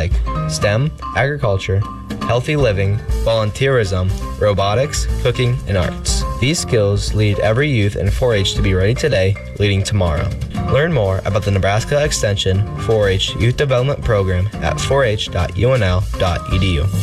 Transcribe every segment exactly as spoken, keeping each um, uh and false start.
like STEM, agriculture, healthy living, volunteerism, robotics, cooking, and arts. These skills lead every youth in four H to be ready today, leading tomorrow. Learn more about the Nebraska Extension four H Youth Development Program at four h dot u n l dot e d u.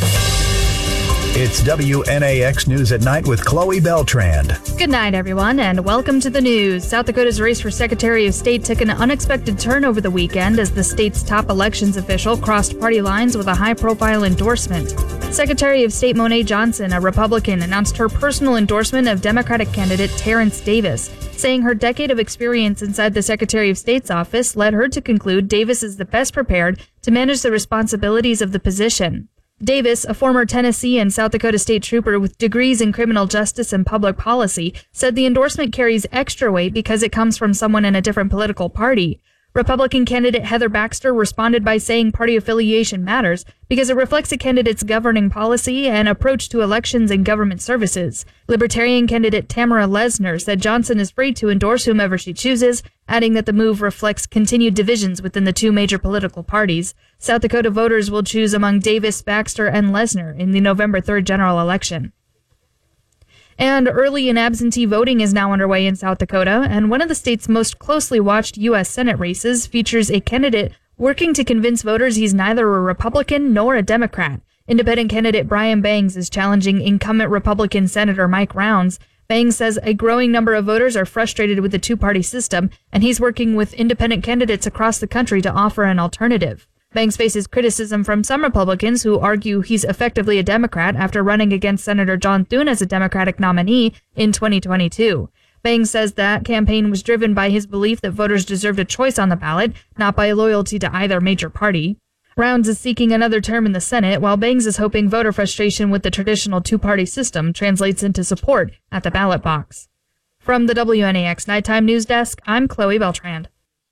It's W N A X News at Night with Chloe Beltrand. Good night, everyone, and welcome to the news. South Dakota's race for Secretary of State took an unexpected turn over the weekend as the state's top elections official crossed party lines with a high-profile endorsement. Secretary of State Monet Johnson, a Republican, announced her personal endorsement of Democratic candidate Terrence Davis, saying her decade of experience inside the Secretary of State's office led her to conclude Davis is the best prepared to manage the responsibilities of the position. Davis, a former Tennessee and South Dakota state trooper with degrees in criminal justice and public policy, said the endorsement carries extra weight because it comes from someone in a different political party. Republican candidate Heather Baxter responded by saying party affiliation matters because it reflects a candidate's governing policy and approach to elections and government services. Libertarian candidate Tamara Lesner said Johnson is free to endorse whomever she chooses, adding that the move reflects continued divisions within the two major political parties. South Dakota voters will choose among Davis, Baxter, and Lesner in the November third general election. And early and absentee voting is now underway in South Dakota, and one of the state's most closely watched U S Senate races features a candidate working to convince voters he's neither a Republican nor a Democrat. Independent candidate Brian Bangs is challenging incumbent Republican Senator Mike Rounds. Bangs says a growing number of voters are frustrated with the two-party system, and he's working with independent candidates across the country to offer an alternative. Bangs faces criticism from some Republicans who argue he's effectively a Democrat after running against Senator John Thune as a Democratic nominee in twenty twenty-two. Bangs says that campaign was driven by his belief that voters deserved a choice on the ballot, not by loyalty to either major party. Rounds is seeking another term in the Senate, while Bangs is hoping voter frustration with the traditional two-party system translates into support at the ballot box. From the W N A X Nighttime News Desk, I'm Chloe Beltrand.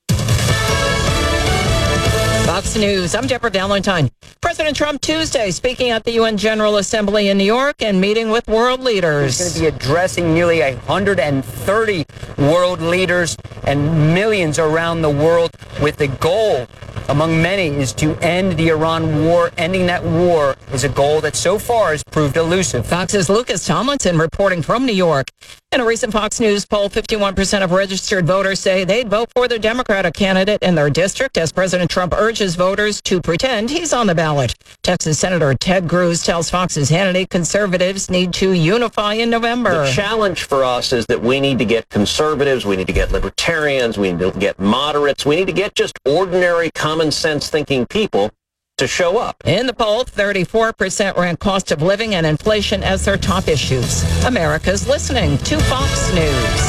Fox News, I'm Deborah Valentine. President Trump Tuesday speaking at the U N General Assembly in New York and meeting with world leaders. He's going to be addressing nearly one hundred thirty world leaders and millions around the world with the goal, among many, is to end the Iran war. Ending that war is a goal that so far has proved elusive. Fox's Lucas Tomlinson reporting from New York. In a recent Fox News poll, fifty-one percent of registered voters say they'd vote for the Democratic candidate in their district as President Trump urges voters to pretend he's on the ballot. Texas Senator Ted Cruz tells Fox's Hannity conservatives need to unify in November. The challenge for us is that we need to get conservatives, we need to get libertarians, we need to get moderates, we need to get just ordinary common sense thinking people to show up. In the poll, thirty-four percent rank cost of living and inflation as their top issues. America's listening to Fox News.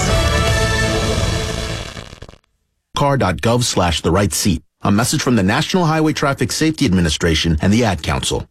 car.gov slash the right seat. A message from the National Highway Traffic Safety Administration and the Ad Council.